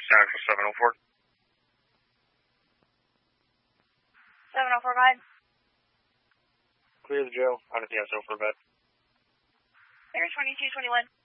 Central 704. 704, go ahead. Clear the jail. On the DSO for a bed. Clear 2221.